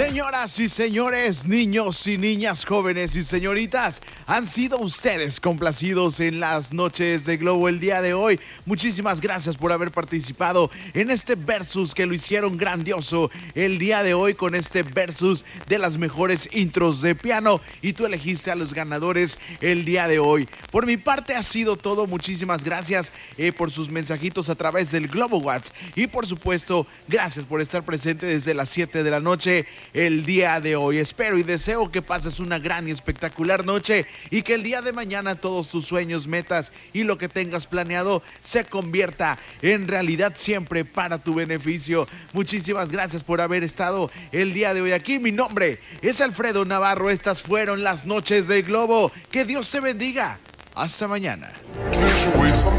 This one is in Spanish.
Señoras y señores, niños y niñas, jóvenes y señoritas, han sido ustedes complacidos en las noches de Globo el día de hoy. Muchísimas gracias por haber participado en este versus que lo hicieron grandioso el día de hoy con este versus de las mejores intros de piano, y tú elegiste a los ganadores el día de hoy. Por mi parte ha sido todo. Muchísimas gracias por sus mensajitos a través del Globo WhatsApp, y por supuesto gracias por estar presente desde las 7 de la noche el día de hoy. Espero y deseo que pases una gran y espectacular noche y que el día de mañana todos tus sueños, metas y lo que tengas planeado se convierta en realidad siempre para tu beneficio. Muchísimas gracias por haber estado el día de hoy aquí. Mi nombre es Alfredo Navarro. Estas fueron las noches de Globo. Que Dios te bendiga. Hasta mañana.